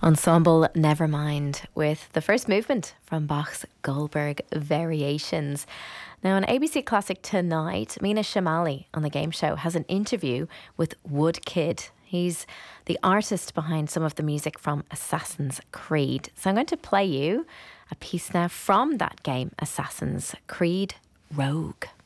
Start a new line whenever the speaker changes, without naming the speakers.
Ensemble Nevermind with the first movement from Bach's Goldberg Variations. Now on ABC Classic tonight, Mina Shamali on the game show has an interview with Woodkid. He's the artist behind some of the music from Assassin's Creed. So I'm going to play you a piece now from that game, Assassin's Creed Rogue.